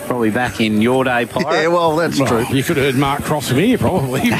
Probably back in your day, Pirate. Yeah, well, that's true. You could have heard Mark Cross from here, probably.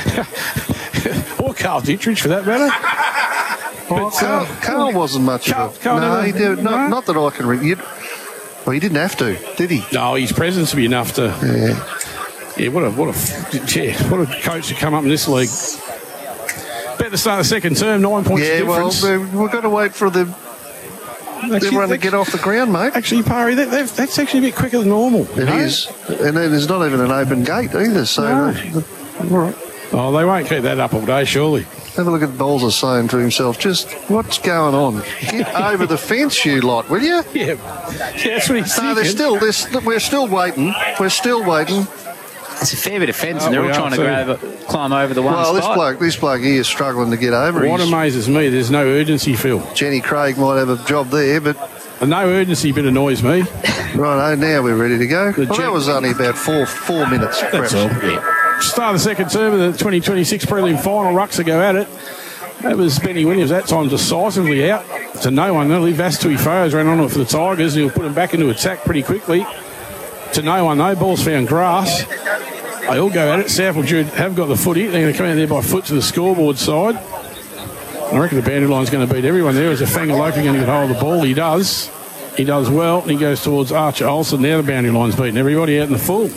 Or Carl Dietrich, for that matter. Well, Carl wasn't much of a... No, he did. Not that I can... Well, he didn't have to, did he? No, his presence would be enough to... Yeah, what a coach to come up in this league. Better start the second term, 9 points difference. Well, we've got to wait for everyone to get off the ground, mate. Actually, Parry, that's actually a bit quicker than normal. It is. And then there's not even an open gate either, so... No. All right. Oh, they won't keep that up all day, surely. Have a look at Bolzer saying to himself, just what's going on? Get over the fence, you lot, will you? Yeah, that's what he's thinking. We're still waiting. We're still waiting. It's a fair bit of fence, and they're all trying to climb over the one spot. Well, this bloke here is struggling to get over. What amazes me, there's no urgency, Phil. Jenny Craig might have a job there, but... No urgency bit annoys me. Right, now we're ready to go. That was only about four minutes. That's all. Yeah. Start the second term of the 2026 prelim final. Ruxer go at it. That was Benny Williams that time decisively out to no one. Really, Vastui Fayos ran on it for the Tigers. He'll put them back into attack pretty quickly. To no one though. Ball's found grass. They all go at it. South Mildura have got the footy. They're going to come out there by foot to the scoreboard side. I reckon the boundary line's going to beat everyone there. Is a Fangalope going to get hold of the ball? He does. He does well. And he goes towards Archer Olsen. Now the boundary line's beating everybody out in the full.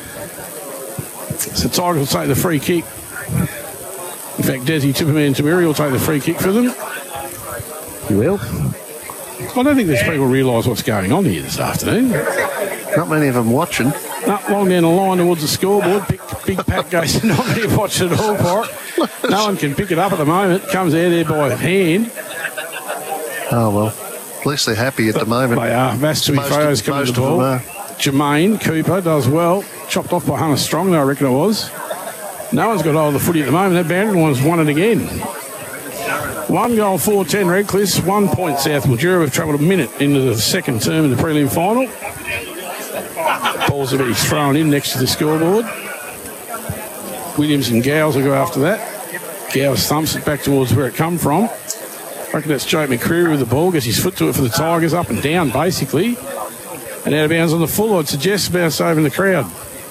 So Tigers will take the free kick. In fact, Desi Tipperman Tamiri will take the free kick for them. You will? I don't think these people realise what's going on here this afternoon. Not many of them watching. Long down the line towards the scoreboard. Big Pat goes, not many watching at all for it. No one can pick it up at the moment. Comes out there by hand. Oh, well. At least they're happy at the moment. They are. Vastui Fayos coming to the ball. Jermaine Cooper does well. Chopped off by Hunter Strong, I reckon it was. No one's got hold of the footy at the moment. That boundary line's won it again. 1 goal, 4-10 Redcliffe. 1 point South Mildura. We've travelled a minute into the second term of the prelim final. Ball's a bit thrown in next to the scoreboard. Williams and Gowes will go after that. Gowes thumps it back towards where it come from. I reckon that's Joe McCreary with the ball. Gets his foot to it for the Tigers. Up and down, basically. And out of bounds on the full, I'd suggest, bounce over in the crowd.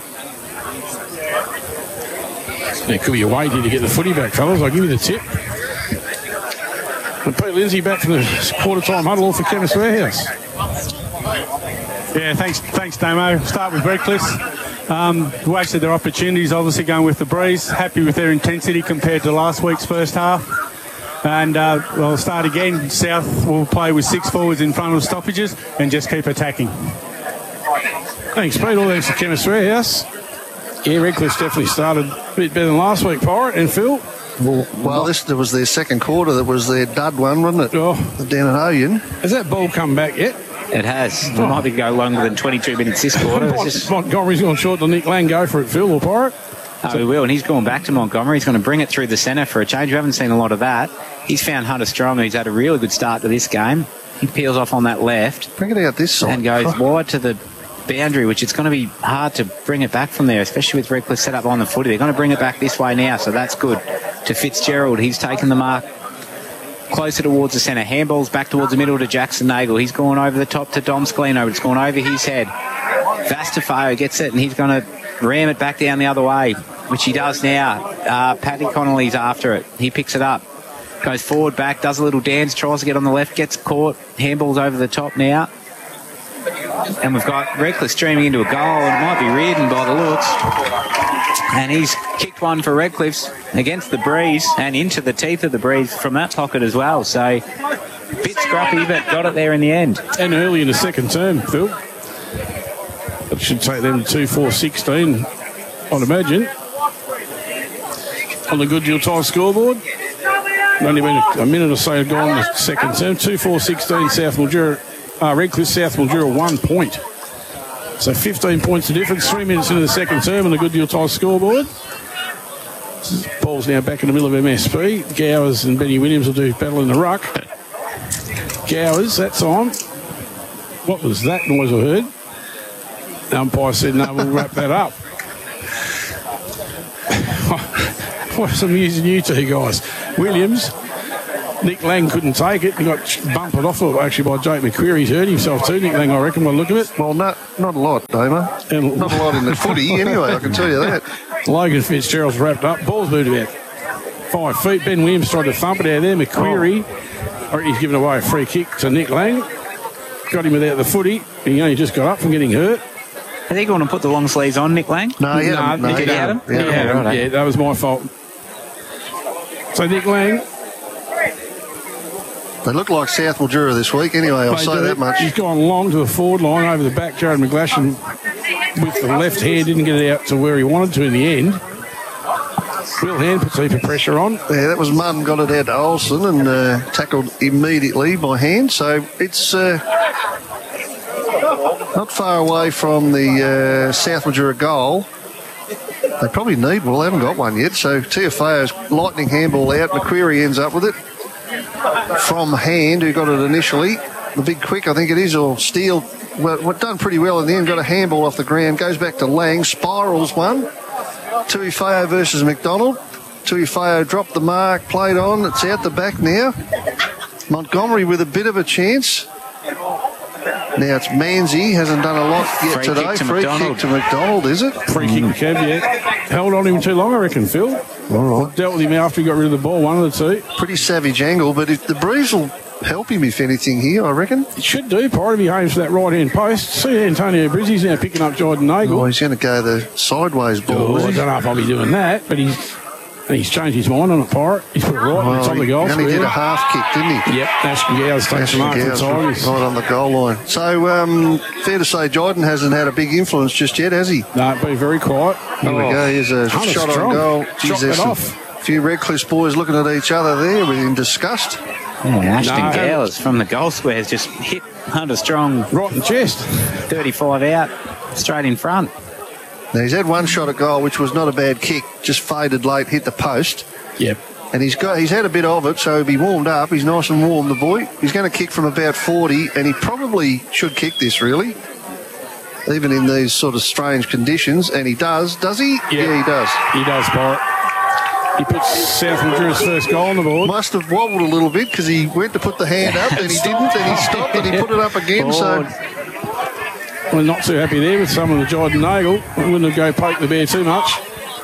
It could be a wait here to get the footy back, fellas. I'll give you the tip. And Pete Lindsay back from the quarter-time huddle for Chemist Warehouse. Yeah, thanks, Damo. Start with Redcliffe. Wasted their opportunities, obviously going with the breeze. Happy with their intensity compared to last week's first half. And we'll start again. South will play with 6 forwards in front of stoppages and just keep attacking. Thanks, Pete. All thanks to Chemist Warehouse. Yeah, Redcliffe definitely started a bit better than last week, Pirate and Phil. Well, this was their second quarter. That was their dud one, wasn't it? Oh. Down at Oyen. Has that ball come back yet? It has. It might be go longer than 22 minutes this quarter. Montgomery's gone short to Nick Lang. Go for it, Phil, or Pirate? Oh, he will, and he's gone back to Montgomery. He's going to bring it through the centre for a change. We haven't seen a lot of that. He's found Hunter Strong, who's had a really good start to this game. He peels off on that left. Bring it out this side. And goes wide to the boundary, which it's going to be hard to bring it back from there, especially with Redcliffe set up on the footy. They're going to bring it back this way now, so that's good. To Fitzgerald, he's taken the mark closer towards the centre. Handball's back towards the middle to Jackson Nagel. He's gone over the top to Dom Scalino, but it's gone over his head. Vastafao gets it, and he's going to ram it back down the other way, which he does now. Paddy Connolly's after it. He picks it up, goes forward, back, does a little dance, tries to get on the left, gets caught. Handball's over the top now. And we've got Redcliffe streaming into a goal, and it might be Reardon by the looks. And he's kicked one for Redcliffe's against the breeze and into the teeth of the breeze from that pocket as well. So, a bit scrappy, but got it there in the end. And early in the second term, Phil. It should take them 2-4-16, I'd imagine. On the Goodyear Tile scoreboard. Only been a minute or so gone in the second term. 2-4-16, South Mildura. Redcliffe, South Mildura, 1 point. So 15 points the difference. 3 minutes into the second term on the Goodyear Tile scoreboard. Ball's now back in the middle of MSP. Gowers and Benny Williams will do battle in the ruck. Gowers, that time. What was that noise I heard? The umpire said, no, we'll wrap that up. What's amusing you two guys? Williams Nick Lang couldn't take it. He got bumped off actually by Jake McQuarrie. He's hurt himself too, Nick Lang, I reckon, by the look of it. Well, not a lot, Damo. And Not a lot in the footy anyway, I can tell you that. Logan Fitzgerald's wrapped up. Ball's moved about 5 feet. Ben Williams tried to thump it out there. McQuarrie, or he's given away a free kick to Nick Lang. Got him without the footy. He only just got up from getting hurt. Are they going to put the long sleeves on, Nick Lang? No, he hadn't. No, Did he he have hadn't. him? Yeah. Right, Yeah, that was my fault. So Nick Lang, They look like South Mildura this week anyway, I'll say that much. He's gone long to the forward line over the back. Jared McGlashan with the left hand didn't get it out to where he wanted to in the end. Will Hand puts a heap of pressure on. Yeah, that was Munn, got it out to Olsen and tackled immediately by Hand. So it's not far away from the South Mildura goal. They probably need, well, they haven't got one yet. So Tiafoe's lightning handball out. McQuarrie ends up with it from Hand, who got it initially. The big quick, I think it is, or Steele. Well, done pretty well in the end. Got a handball off the ground. Goes back to Lang. Spirals one. Tuifeo versus McDonald. Tuifeo dropped the mark, played on. It's out the back now. Montgomery with a bit of a chance. Now it's Manzi, hasn't done a lot yet Free today. kick to Free McDonald. kick to McDonald, is it? Free kick to Kev, yeah. Held on him too long, I reckon, Phil. All right. Dealt with him after he got rid of the ball, one of the two. Pretty savage angle, but if the breeze will help him, if anything, here, I reckon. It should do. Part of he aims for that right-hand post. See Antonio Brizzy's now picking up Jordan Nagel. Oh, he's going to go the sideways ball, I is he? don't know if I'll be doing that, but he's changed his mind on a pirate. He's put it right on the top of the goal he only did a square. half kick, didn't he? Yep, Ashton Gow's takes the mark from the Gow's Tigers. right on the goal line. So, fair to say, Jordan hasn't had a big influence just yet, has he? No, been very quiet. Here we go. Here's a Hunter shot strong. on goal. Chopped there's it a off. few Redcliffe boys looking at each other there in disgust. Yeah, Ashton No. Gowers from the goal squares just hit Hunter Strong Right in the chest. 35 out, straight in front. Now, he's had one shot at goal, which was not a bad kick, just faded late, hit the post. Yep. And he's had a bit of it, so he'll be warmed up. He's nice and warm, the boy. He's going to kick from about 40, and he probably should kick this, really, even in these sort of strange conditions. And he does he? Yeah, he does. He does, Pirate. He puts South Mildura's first goal on the board. Must have wobbled a little bit because he went to put the hand up, and he didn't, and he stopped, and he put it up again. So We're not too happy there with some of the Jordan Nagel. I wouldn't have go poke the bear too much.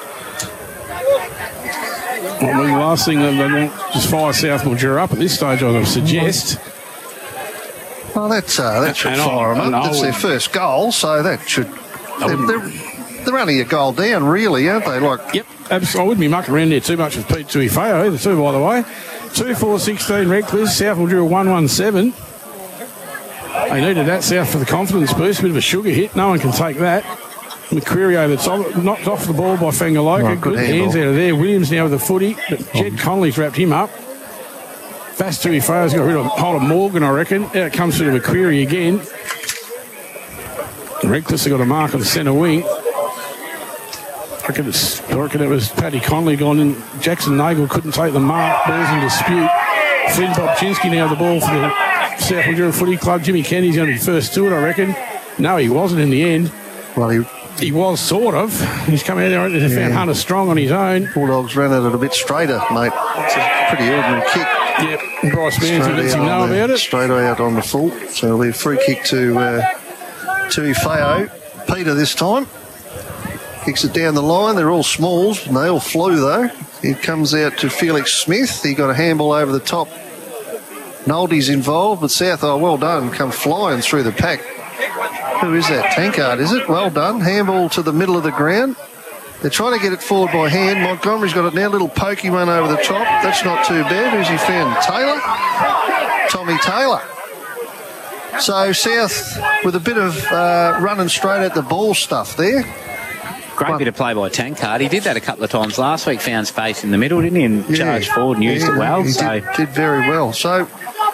I mean, the last thing they want just fire South Mildura up at this stage, I would suggest. well, that should And fire them I up. That's their first goal, so that should. They're only a goal down, really, aren't they? Like, Yep, absolutely. I wouldn't be mucking around there too much with Pete Tuifeo either, too, by the way. 2-4-16 Redcliffe, South Mildura 1-1-7. They needed that, South, for the confidence boost. A bit of a sugar hit. No one can take that. McQuarrie over the top, knocked off the ball by Fangaloka. Oh, good hands handball. out of there. Williams now with the footy. Jed Connolly's wrapped him up. Fast Tuifeo's got rid of hold of Morgan, I reckon. Out it comes through to McQuarrie again. Redcliffe's got a mark on the centre wing. I reckon it was Paddy Connolly gone in. Jackson Nagel couldn't take the mark. Ball's in dispute. Flynn Bobchinski now the ball for the South Mildura Footy Club. Jimmy Kenny's going to be first to it, I reckon. No, he wasn't in the end. well, He was, sort of. He's come out there and found Hunter Strong on his own. Bulldogs ran at it a bit straighter, mate. It's a pretty ordinary kick. Yep. Bryce Mansley lets him know about it. Straight out on the full. So it'll be a free kick to Feo. Peter this time. Kicks it down the line. They're all smalls, and they all flew, though. It comes out to Felix Smith. He got a handball over the top. Noldy's involved, but South, well done, come flying through the pack. Who is that? Tankard, is it? Well done. Handball to the middle of the ground. They're trying to get it forward by hand. Montgomery's got it now. Little pokey one over the top. That's not too bad. Who's he found? Taylor? Tommy Taylor. So South with a bit of running straight at the ball stuff there. Great bit of play by Tankard. He did that a couple of times last week, found space in the middle, didn't he? And charged forward and used it well. He So did very well. So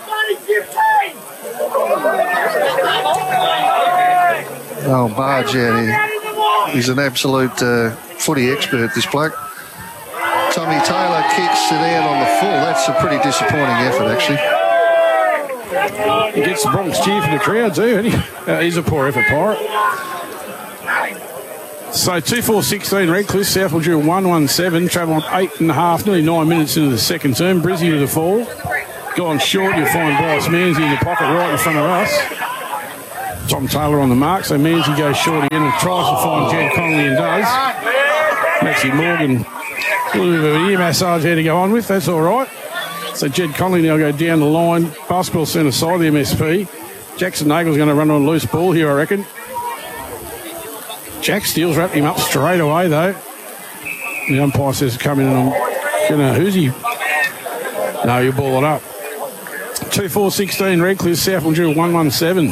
Barge out here. He's an absolute footy expert, this bloke. Tommy Taylor kicks it out on the full. That's a pretty disappointing effort, actually. He gets the Bronx cheer from the crowd too, and he's a poor effort, Pirate. So 2-4-16 Redcliffe, South Mildura 1-1-7, travelled 8.5, nearly 9 minutes into the second term. Brizzy to the fall. gone short. You'll find Bryce Manzi in the pocket right in front of us. Tom Taylor on the mark, so Manzi goes short again and tries to find Jed Connolly and does. Maxie Morgan, a little bit of an ear massage here to go on with, that's all right. So Jed Connolly now go down the line, basketball centre side, the MSP. Jackson Nagle's going to run on a loose ball here, I reckon. Jack Steele's wrapped him up straight away, though. The umpire says come in and I'm going to, who's he? No, you ball it up. 2-4-16, Redcliffe, South Mildura 1-1-7.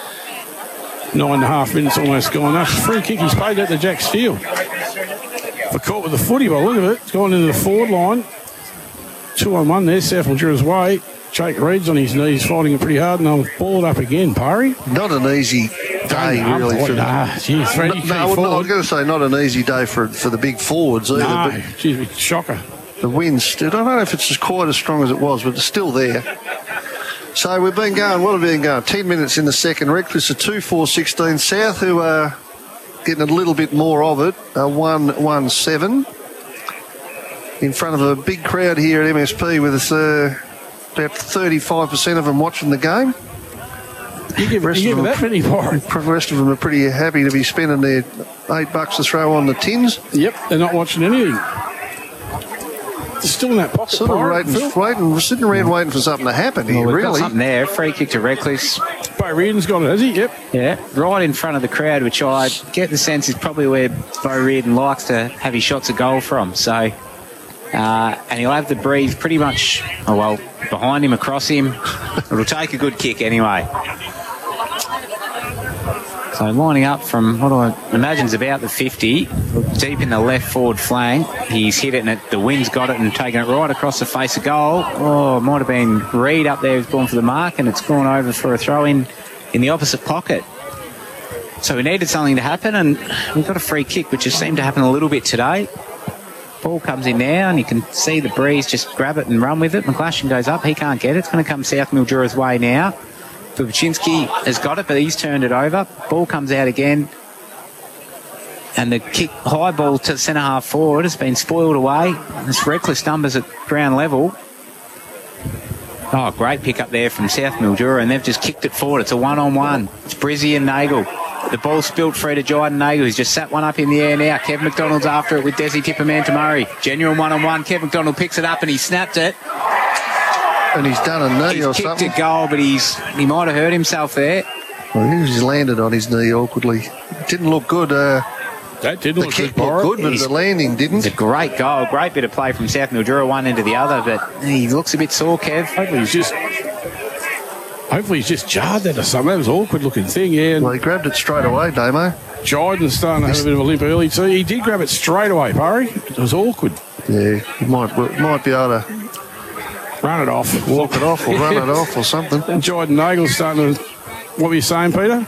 9.5 minutes almost gone. That's a free kick. He's paid that to Jack Steele. For caught with the footy, by the look of it. It's gone into the forward line. 2-on-1 there, South Mildura's way. Jake Reed's on his knees fighting it pretty hard, and they'll ball it up again, Parry. Not an easy day, really. For I was going to say not an easy day for the big forwards either. No, geez, shocker. The wind's, I don't know if it's quite as strong as it was, but it's still there. So we've been going, what have we been going? 10 minutes in the second. Redcliffe's a 2-4-16. South, who are getting a little bit more of it, 1-1-7. In front of a big crowd here at MSP with about 35% of them watching the game. You give it that many for it. The rest of them are pretty happy to be spending their $8 to throw on the tins. Yep, they're not watching anything. They're still in that pocket. Sort of sitting around waiting for something to happen here, we've really. got something there. Free kick to Redcliffe. Bo Reardon's got it, has he? Yep. Yeah, right in front of the crowd, which I get the sense is probably where Bo Reardon likes to have his shots of goal from. So, and he'll have the breeze pretty much, behind him, across him. It'll take a good kick anyway. So lining up from what I imagine is about the 50, deep in the left forward flank. He's hit it and the wind's got it and taken it right across the face of goal. Oh, it might have been Reed up there who's gone for the mark, and it's gone over for a throw in the opposite pocket. So we needed something to happen, and we've got a free kick, which has seemed to happen a little bit today. Ball comes in now, and you can see the breeze just grab it and run with it. McGlashan goes up. He can't get it. It's going to come South Mildura's way now. Bubaczynski has got it, but he's turned it over. Ball comes out again. And the kick, high ball to the centre half forward has been spoiled away. This Redcliffe numbers at ground level. Oh, great pick up there from South Mildura, and they've just kicked it forward. It's a 1-on-1. It's Brizzy and Nagel. The ball spilled free to Jyden Nagel, who's just sat one up in the air now. Kev McDonald's after it with Desi Tipperman-Murray. Genuine 1-on-1. Kev McDonald picks it up and he snapped it. And he's done a knee or something. He's kicked a goal, but he might have hurt himself there. Well, he's landed on his knee awkwardly. Didn't look good. That didn't look good. The kick looked good, but the landing didn't. It's a great goal. Great bit of play from South Mildura, one end to the other, but he looks a bit sore, Kev. Hopefully he's just jarred that or something. That was an awkward looking thing, yeah. Well, he grabbed it straight away, Damo. Jyden's starting to have a bit of a limp early too. He did grab it straight away, Parry. It was awkward. Yeah, he might be able to run it off. Walk it off or run it off or something. And Jyden Nagel's starting to... What were you saying, Peter?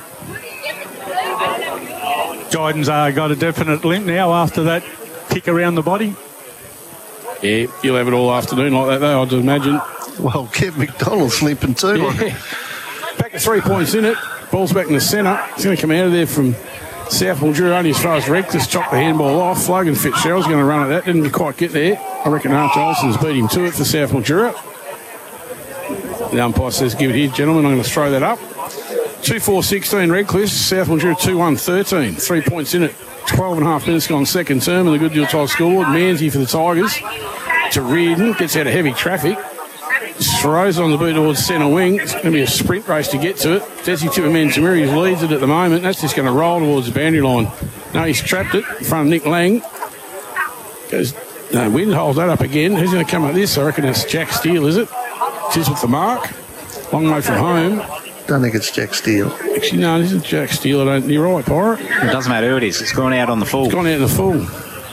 Jyden's got a definite limp now after that kick around the body. Yeah, he'll have it all afternoon like that, though, I'd imagine. Well, Kev McDonald's limping too. Yeah. Back to 3 points in it. Ball's back in the centre. It's going to come out of there from South Mildura only as far as Redcliffe chopped the handball off. Logan Fitzgerald's going to run at that. Didn't quite get there. I reckon Arch Olsen's beat him to it for South Mildura. The umpire says, give it here, gentlemen. I'm going to throw that up. 2-4-16 Redcliffe. South Mildura 2-1-13. 3 points in it. 12.5 minutes gone second term, and the Goodyear Tile scoreboard. Manzi for the Tigers. To Reardon. Gets out of heavy traffic. Throws on the boot towards centre wing. It's going to be a sprint race to get to it. Desi Tipperman-Murray leads it at the moment. That's just going to roll towards the boundary line. No, he's trapped it in front of Nick Lang. Wind holds that up again. Who's going to come up this? I reckon it's Jack Steele, is it? Just with the mark. Long way from home. Don't think it's Jack Steele. Actually, no, it isn't Jack Steele. You're right, Pirate. It doesn't matter who it is. It's gone out on the full. It's gone out in the full.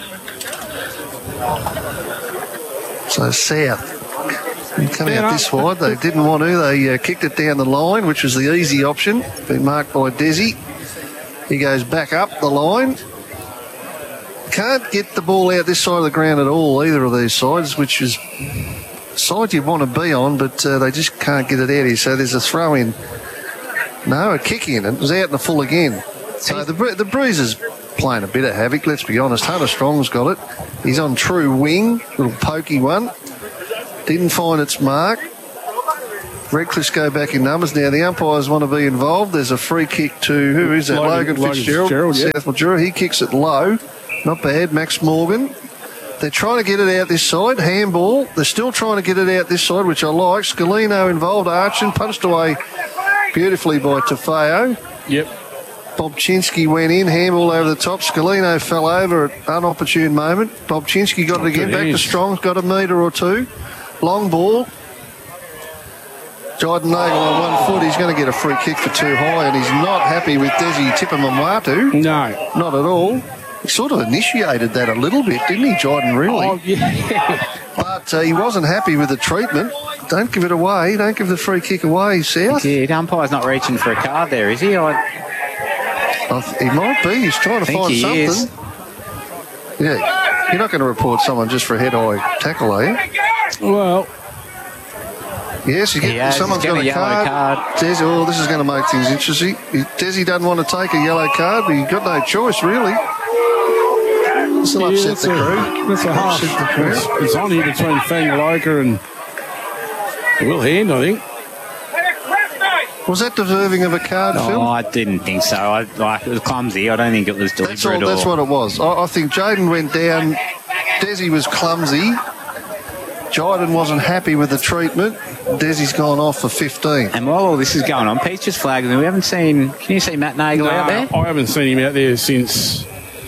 So South coming out this wide. They didn't want to. They kicked it down the line, which was the easy option. Been marked by Desi. He goes back up the line. Can't get the ball out this side of the ground at all, either of these sides, which is side you want to be on, but they just can't get it out here. So there's a throw in. No, a kick in. It was out in the full again. So the breeze is playing a bit of havoc, let's be honest. Hunter Strong's got it. He's on true wing, little pokey one. Didn't find its mark. Redcliffe go back in numbers. Now, the umpires want to be involved. There's a free kick to, who is that? Logan Fitzgerald, yeah. South Mildura. He kicks it low. Not bad. Max Morgan. They're trying to get it out this side. Handball. They're still trying to get it out this side, which I like. Scalino involved. Archin punched away beautifully by Tafeo. Yep. Bobchinski went in. Handball over the top. Scalino fell over at an unopportune moment. Bobchinski got it again. Back to Strong's. Got a metre or two. Long ball. Jordan Nagel on 1 foot. He's going to get a free kick for too high, and he's not happy with Desi Tipamamatu. No. Not at all. He sort of initiated that a little bit, didn't he, Jordan, really? Oh, yeah. But he wasn't happy with the treatment. Don't give it away. Don't give the free kick away, South. Yeah, the umpire's not reaching for a card there, is he? He might be. He's trying to find something. Is. Yeah. You're not going to report someone just for a head-high tackle, are you? Well, yes, someone's got a card. Desi, oh, this is going to make things interesting. Desi doesn't want to take a yellow card, but you've got no choice, really. This will upset the crew. That's a half. Upset the crew. It's on here between Fangaloka and Will Hand, I think. Was that deserving of a card, Phil? Oh, I didn't think so. It was clumsy. I don't think it was deliberate. That's what it was. I think Jaden went down. Desi was clumsy. Jaden wasn't happy with the treatment. Desi's gone off for 15. And while all this is going on, Pete's just flagging. We haven't seen... Can you see Matt Nagel out there? I haven't seen him out there since...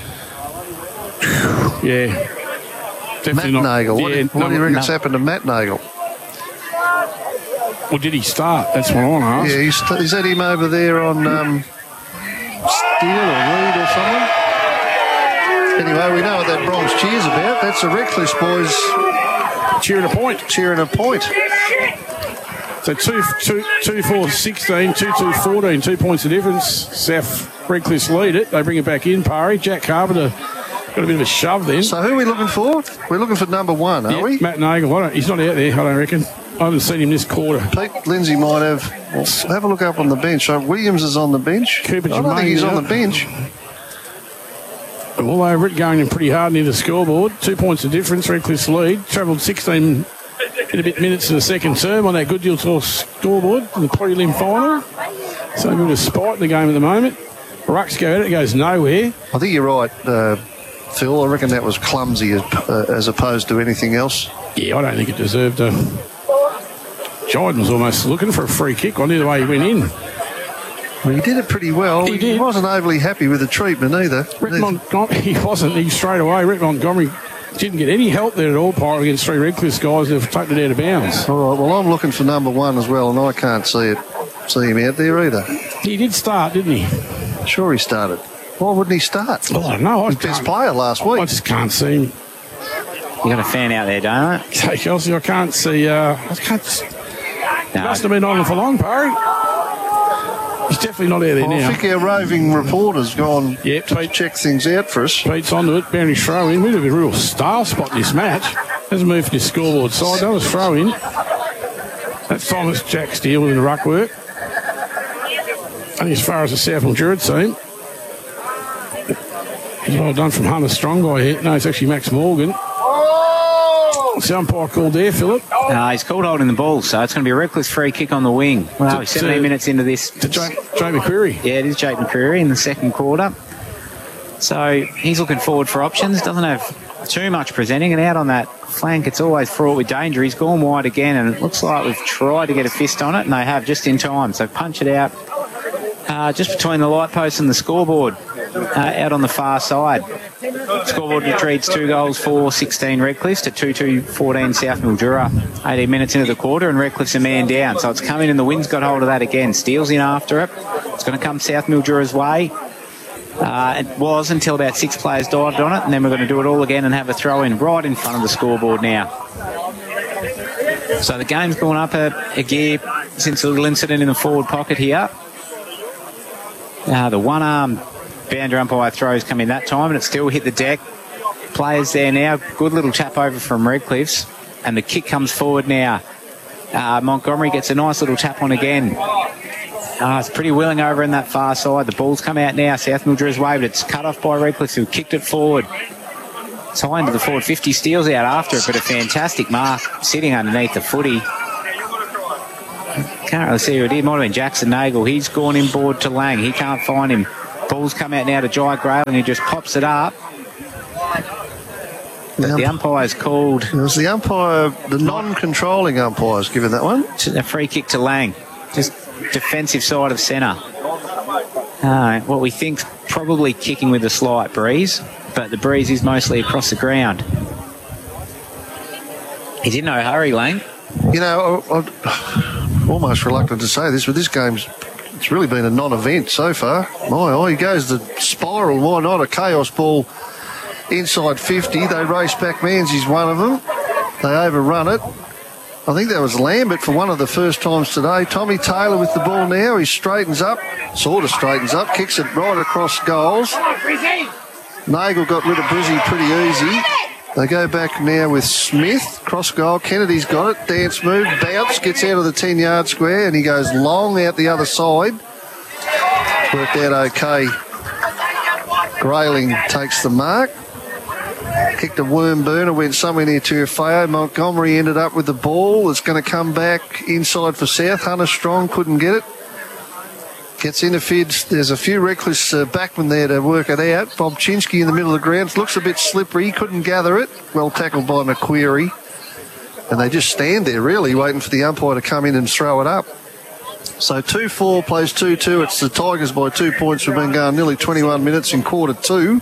Yeah. Definitely Matt not. Nagel. Yeah, What do you reckon's happened to Matt Nagel? Well, did he start? That's what I want to ask. Yeah, is that him over there on Steele or Reed or someone? Anyway, we know what that Bronx cheer's about. That's the Redcliffe boys Cheering a point. cheering a point. So 2-4-16, 2-2-14, 2 points of difference. South Redcliffe lead it. They bring it back in, Parry. Jack Carpenter got a bit of a shove then. So who are we looking for? We're looking for number 1, are we? Matt Nagel. He's not out there, I don't reckon. I haven't seen him this quarter. Pete Lindsay might have. Well, have a look up on the bench. So Williams is on the bench. Cooper I don't Germain think he's is on out. the bench. All over it, going in pretty hard near the scoreboard. 2 points of difference, Redcliffe's lead. Travelled 16 and a bit minutes in the second term on that Good Deal Tour scoreboard in the prelim final. So a bit of spite in the game at the moment. Rucks go at it, goes nowhere. I think you're right, Phil. I reckon that was clumsy as opposed to anything else. Yeah, I don't think it deserved a... Jordan was almost looking for a free kick on either way he went in. Well, he did it pretty well. He did. Wasn't overly happy with the treatment either. Rick Montgomery, he wasn't. He straight away. Rick Montgomery didn't get any help there at all, Pyro, against 3 Redcliffe guys that have taken it out of bounds. All right, well, I'm looking for number 1 as well, and I can't see him out there either. He did start, didn't he? Sure he started. Why wouldn't he start? Well, I don't know. Best player last week. I just can't see him. You got a fan out there, don't you? Hey, Kelsey, I can't see. He must have been on for long, Parry. He's definitely not out there now. I think our roving reporter's gone to check things out for us. Pete's onto it. Boundary throw in. We've got a real style spot this match. Hasn't moved from his scoreboard side. That was throw in. That's Thomas Jack Steele with the ruck work. Only as far as the South Mildura team. It's well done from Hunter Strong by here. No, it's actually Max Morgan. What's the umpire called there, Philip? He's called holding the ball, so it's going to be a Redcliffe free kick on the wing. Wow, he's 17 minutes into this. To Jake McCreary. Yeah, it is Jake McCreary in the second quarter. So he's looking forward for options. Doesn't have too much presenting, and out on that flank, it's always fraught with danger. He's gone wide again, and it looks like we've tried to get a fist on it, and they have just in time. So punch it out just between the light post and the scoreboard, out on the far side. Scoreboard retreats 2 goals for 16 Redcliffe to 2-2-14 South Mildura. 18 minutes into the quarter, and Redcliffe's a man down. So it's coming, and the wind's got hold of that again. Steele's in after it. It's going to come South Mildura's way. It was until about 6 players dived on it, and then we're going to do it all again and have a throw in right in front of the scoreboard now. So the game's gone up a gear since a little incident in the forward pocket here. The one-arm boundary umpire throws come in that time, and it still hit the deck. Players there now. Good little tap over from Redcliffe's, and the kick comes forward now. Montgomery gets a nice little tap on again. It's pretty willing over in that far side. The ball's come out now. South Mildura's waved. It's cut off by Redcliffe, who kicked it forward. It's high into the forward 50. Steele's out after it, but a fantastic mark sitting underneath the footy. can't really see who it is. Might have been Jackson Nagel. He's gone inboard to Lang. He can't find him. Ball's come out now to Jai Grayling, who just pops it up. But the umpire's called. It was the umpire, the non-controlling umpire's given that one. A free kick to Lang. Just defensive side of centre. What we think's probably kicking with a slight breeze, but the breeze is mostly across the ground. He's in no hurry, Lang. You know, I'm almost reluctant to say this, but this game's it's really been a non-event so far. He goes the spiral. Why not? A chaos ball inside 50. They race back. Manzi's one of them. They overrun it. I think that was Lambert for one of the first times today. Tommy Taylor with the ball now. He straightens up, sort of straightens up, kicks it right across goals. Nagel got rid of Brizzy pretty easy. They go back now with Smith, cross goal. Kennedy's got it, dance move, bounce, gets out of the 10-yard square, and he goes long out the other side. Worked out okay. Grayling takes the mark. Kicked a worm burner, went somewhere near Tuifeo. Montgomery ended up with the ball. It's going to come back inside for South. Hunter Strong couldn't get it. Gets interfered. There's a few reckless backmen there to work it out. Bob Chinsky in the middle of the ground. Looks a bit slippery. Couldn't gather it. Well tackled by McQuarrie. And they just stand there, really, waiting for the umpire to come in and throw it up. So 2-4 plays 2-2. It's the Tigers by 2 points. We've been going nearly 21 minutes in quarter two.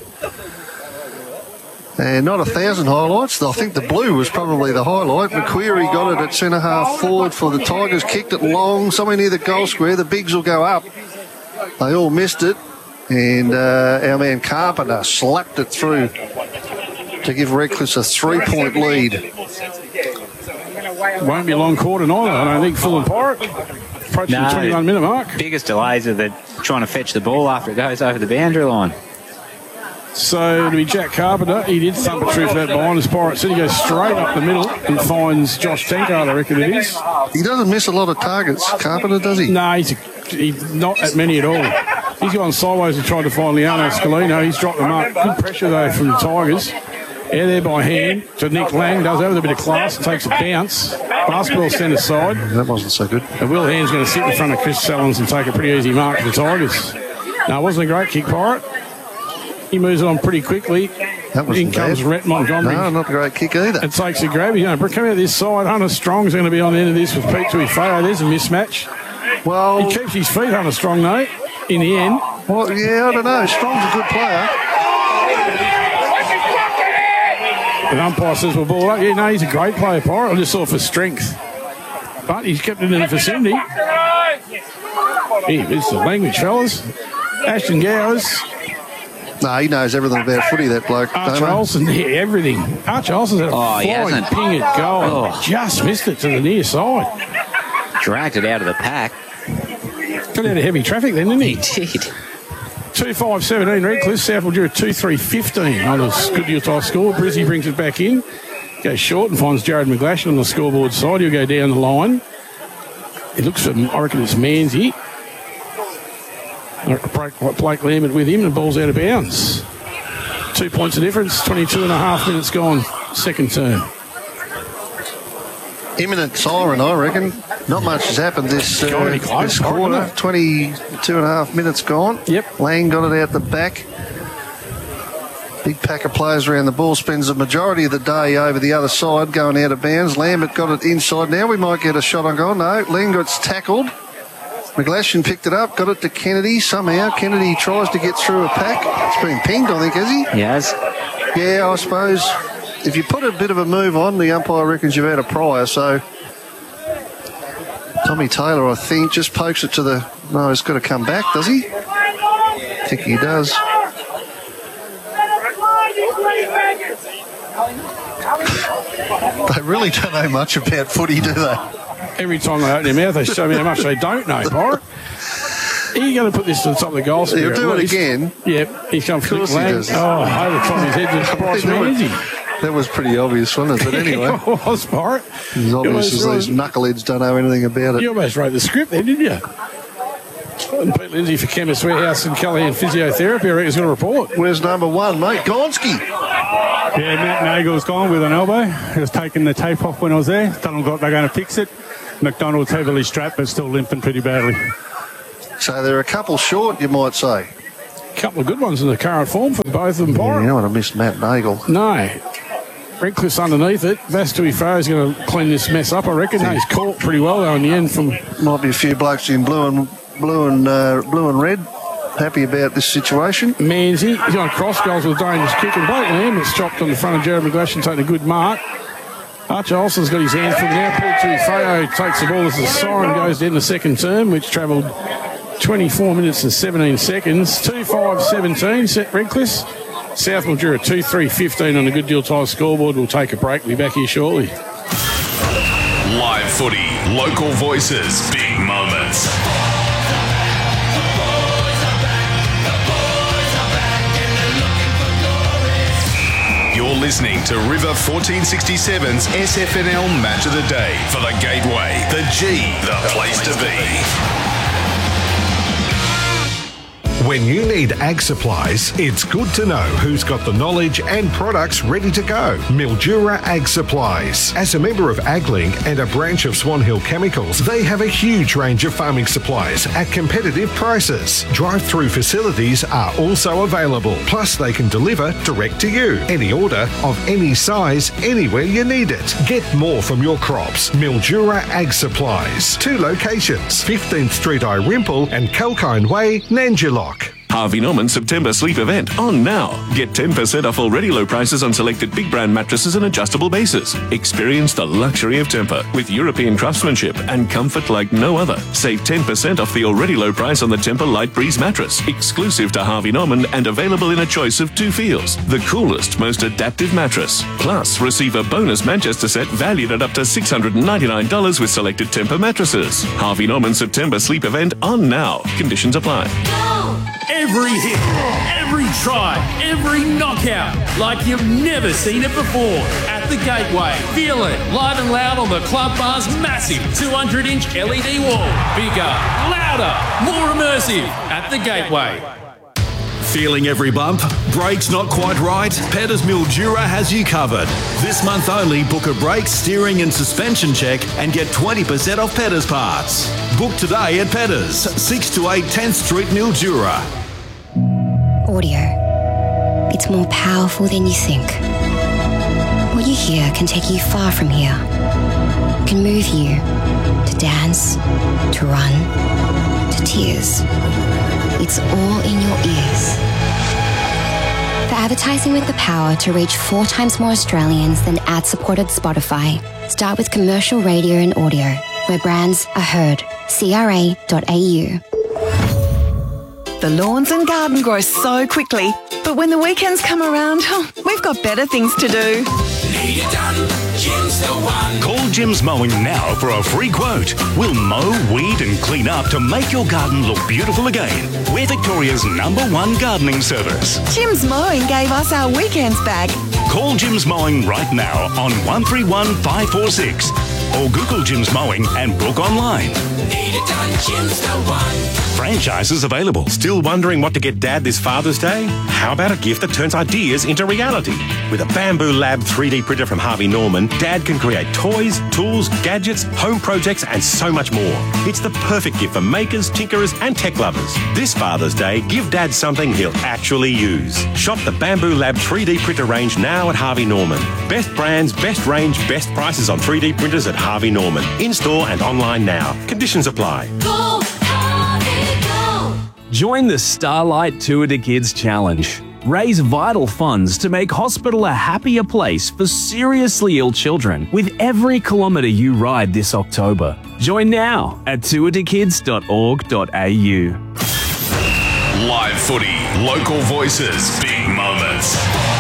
And not 1,000 highlights. I think the blue was probably the highlight. McQuarrie got it at centre-half forward for the Tigers. Kicked it long, somewhere near the goal square. The bigs will go up. They all missed it. And our man Carpenter slapped it through to give Redcliffe a 3-point lead. Won't be a long quarter neither, I don't think. Full and Pirate. Approaching the 21-minute mark. Biggest delays are the trying to fetch the ball after it goes over the boundary line. So it'll be Jack Carpenter. He did thump it through for that behind as Pirate City goes straight up the middle and finds Josh Tankard, I reckon it is. He doesn't miss a lot of targets, Carpenter, does he? No, he's not that many at all. He's gone sideways and tried to find Leone Scalino. He's dropped them up. Good pressure, though, from the Tigers. Out there by hand to Nick Lang. Does over with a bit of class. Takes a bounce. Basketball centre side. That wasn't so good. And Will Hand's going to sit in front of Chris Sellens and take a pretty easy mark for the Tigers. No, it wasn't a great kick, Pirate. He moves it on pretty quickly. That wasn't in comes bad. Rhett Montgomery. No, not a great kick either. And takes a grab. Come out this side. Hunter Strong's going to be on the end of this with Pete Tuifeo. There's a mismatch. Well, He keeps his feet, Hunter Strong, though, in the end. well, yeah, I don't know. Strong's a good player. The umpire says, well, ball up. Yeah, no, he's a great player, Pirate. I just saw for strength. But he's kept it in the vicinity. It's the language, fellas. Ashton Gowers. No, he knows everything about footy, that bloke. Archer Olsen, yeah, everything. Archer Olsen's had a flying ping at goal. Just missed it to the near side. Dragged it out of the pack. Got out of heavy traffic then, didn't he? He did. 2-5-17 Redcliffe. South will do a 2-3-15 on a Goodyear score. Brizzy brings it back in. Goes short and finds Jared McGlashan on the scoreboard side. He'll go down the line. He looks for, I reckon it's Manzi. Blake Lambert with him, and the ball's out of bounds. 2 points of difference, 22.5 minutes gone, second term. Imminent siren, I reckon. Not much has happened this quarter. 22.5 minutes gone. Yep. Lang got it out the back. Big pack of players around the ball. Spends the majority of the day over the other side, going out of bounds. Lambert got it inside. Now we might get a shot on goal. No, Langot's tackled. McGlashan picked it up, got it to Kennedy somehow. Kennedy tries to get through a pack. It's been pinged, I think, has he? Yes. Yeah, I suppose if you put a bit of a move on, the umpire reckons you've had a prior. So Tommy Taylor, I think, just pokes it to the... No, he's got to come back, does he? I think he does. They really don't know much about footy, do they? Every time they open their mouth, they show me how much they don't know, Pirate. He's going to put this to the top of the goal. He'll do it again. Yep, he's come for Nick he Lang. does. Oh, over the top of his head to Bryce Manzi. That was pretty obvious, wasn't it? But anyway, It was, Pirate. it's obvious as these knuckleheads don't know anything about it. You almost wrote the script there, didn't you? And Pete Lindsay for Chemist Warehouse and Callahan Physiotherapy, I reckon, is going to report. Where's number one, mate? Gonski. Yeah, Matt Nagel's gone with an elbow. He was taking the tape off when I was there. Don't look like they're going to fix it. McDonald's heavily strapped but still limping pretty badly. So they're a couple short, you might say. A couple of good ones in the current form for both of them, Yeah, Pirate. you don't want to miss Matt Nagel. No. Redcliffe's underneath it. Vastui Farrow is going to clean this mess up, I reckon. No, he's caught pretty well, though, in the end. Might be a few blokes in blue and red. Happy about this situation. Manzi, he's on cross goals with a dangerous kick, and Blake Lamb has chopped on the front of Jared McGlashan, taking a good mark. Archer Olsen's got his hands full now. Paul Tuifeo takes the ball as the siren goes down the second term, which travelled 24 minutes and 17 seconds. 2-5-17, set Redcliffe. South Mildura 2-3-15 on the Good Deal Tyre scoreboard. We'll take a break. We'll be back here shortly. Live footy, local voices, big moments. You're listening to River 1467's SFNL Match of the Day for the Gateway. The G, the place to be. When you need ag supplies, it's good to know who's got the knowledge and products ready to go. Mildura Ag Supplies. As a member of AgLink and a branch of Swan Hill Chemicals, they have a huge range of farming supplies at competitive prices. Drive-through facilities are also available. Plus, they can deliver direct to you. Any order of any size, anywhere you need it. Get more from your crops. Mildura Ag Supplies. 2 locations, 15th Street Irimple and Kalkine Way, Nanjilock. Harvey Norman September sleep event on now. Get 10% off already low prices on selected big brand mattresses and adjustable bases. Experience the luxury of Tempur with European craftsmanship and comfort like no other. Save 10% off the already low price on the Tempur Light Breeze mattress, exclusive to Harvey Norman and available in a choice of 2 feels. The coolest, most adaptive mattress. Plus, receive a bonus Manchester set valued at up to $699 with selected Tempur mattresses. Harvey Norman September sleep event on now. Conditions apply. Every hit, every try, every knockout, like you've never seen it before. At the Gateway, feel it live and loud on the Club Bar's massive 200-inch LED wall. Bigger, louder, more immersive. At the Gateway. Feeling every bump? Brakes not quite right? Petters Mildura has you covered. This month only, book a brake, steering and suspension check and get 20% off Petters parts. Book today at Petters, 6 to 8 10th Street, Mildura. Audio. It's more powerful than you think. What you hear can take you far from here. Can move you to dance, to run, to tears. It's all in your ears. For advertising with the power to reach 4 times more Australians than ad-supported Spotify, start with commercial radio and audio, where brands are heard. CRA.au. The lawns and garden grow so quickly, but when the weekends come around, we've got better things to do. Need it done, Jim's the one. Call Jim's Mowing now for a free quote. We'll mow, weed and clean up to make your garden look beautiful again. We're Victoria's #1 gardening service. Jim's Mowing gave us our weekends back. Call Jim's Mowing right now on 131 546 or Google Jim's Mowing and book online. Need it done, Jim's the one. Franchises available. Still wondering what to get Dad this Father's Day? How about a gift that turns ideas into reality? With a Bamboo Lab 3D printer from Harvey Norman, Dad can create toys, tools, gadgets, home projects, and so much more. It's the perfect gift for makers, tinkerers, and tech lovers. This Father's Day, give Dad something he'll actually use. Shop the Bamboo Lab 3D printer range now at Harvey Norman. Best brands, best range, best prices on 3D printers at Harvey Norman. In-store and online now. Conditions apply. Go, Harvey, go! Join the Starlight Tour to Kids Challenge. Raise vital funds to make hospital a happier place for seriously ill children with every kilometre you ride this October. Join now at tourtokids.org.au. Live footy, local voices, big moments.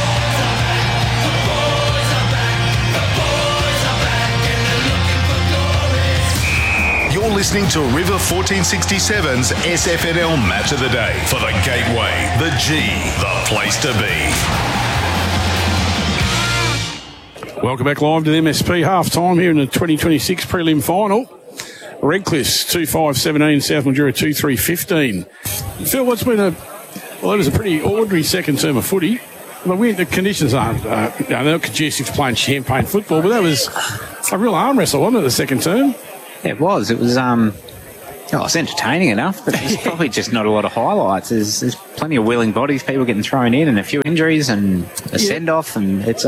You're listening to River 1467's SFNL Match of the Day for the Gateway, the G, the place to be. Welcome back live to the MSP half-time here in the 2026 prelim final. Redcliffe's 2-5-17, South Mildura 2-3-15. Phil, what's been it was a pretty ordinary second term of footy. But the conditions aren't, they're not conducive to playing champagne football, but that was a real arm wrestle, wasn't it, the second term? It was. It was. It's entertaining enough, but there's probably just not a lot of highlights. There's plenty of willing bodies, people getting thrown in, and a few injuries, and a send off, and it's